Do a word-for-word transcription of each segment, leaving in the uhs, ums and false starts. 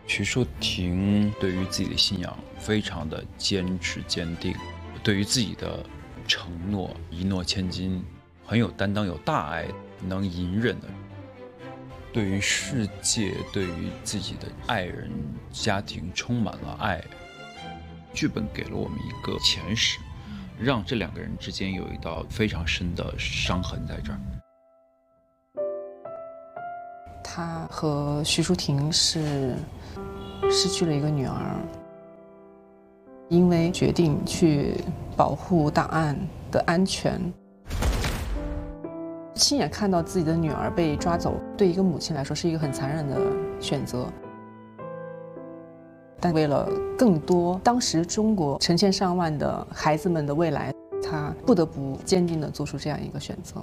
徐淑婷对于自己的信仰非常的坚持坚定，对于自己的承诺一诺千金，很有担当，有大爱，能隐忍的。对于世界，对于自己的爱人、家庭充满了爱。剧本给了我们一个前史，让这两个人之间有一道非常深的伤痕在这儿。 他和徐淑婷是失去了一个女儿，因为决定去保护档案的安全，亲眼看到自己的女儿被抓走，对一个母亲来说是一个很残忍的选择。但为了更多当时中国成千上万的孩子们的未来，他不得不坚定地做出这样一个选择。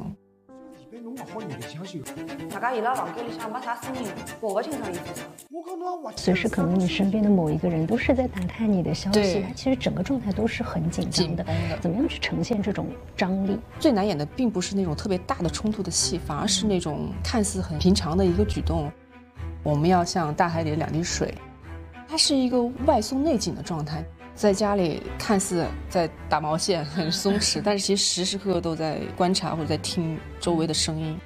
大家伊拉房间里向没啥声音，我不清楚伊做啥。 随时可能你身边的某一个人都是在打探你的消息，他其实整个状态都是很紧张的。怎么样去呈现这种张力？ 最难演的并不是那种特别大的冲突的戏，反而是那种看似很平常的一个举动。我们要像大海里的两滴水。它是一个外松内紧的状态，在家里看似在打毛线很松弛，但是其实时时刻刻都在观察或者在听周围的声音。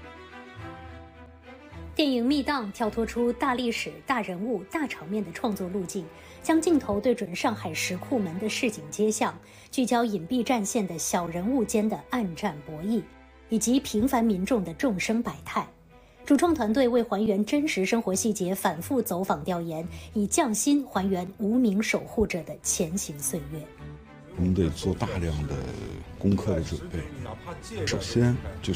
电影《密档》跳脱出大历史、大人物、大场面的创作路径，将镜头对准上海石库门的市井街巷，聚焦隐蔽战线的小人物间的暗战博弈，以及平凡民众的众生百态。主创团队为还原真实生活细节，反复走访调研，以匠心还原无名守护者的前行岁月。 我们得做大量的功课的准备，首先就是